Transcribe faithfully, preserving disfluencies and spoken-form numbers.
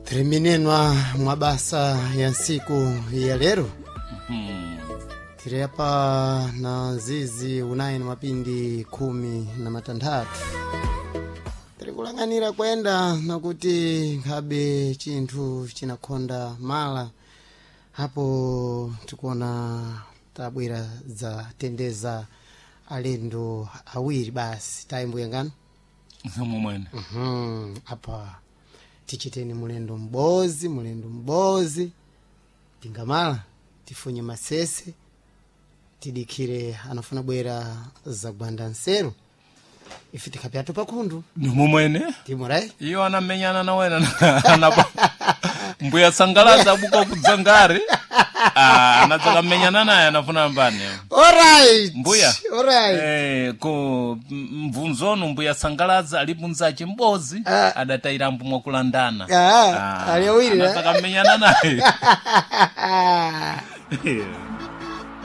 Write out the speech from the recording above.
Terminenwa mwabasa ya siku ya lero. Hmm. Tiri hapa na zizi unayi na mapindi kumi na matandatu. Tiri kulanganira kwenda na kuti ngabe chintu chinakonda mala. Hapo tukuona tabwera za tendeza alendo awiri basi taimbu yangano. Nsamu mwene. Mhm. Hapa tichiteni mulendo mbozi, mulendo mbozi. Tingamala tifunye masese. Tidikire anafuna bwera za gwanda nsero. Ifiti kapiatu pakundu. Nsamu mwene. Timurai. Iyo anamenyana na wena. Mbuya sangalaza buka kudzangari. Ah, anataka menyana naye anafuna mbani. Alright. Mbuya. Alright. Eh, ko mvunzono mbuya sangalaza alibunzache mbozi Ah. adataira mbu mwakulandana. Ah, aliyawiri. Anataka menyana naye.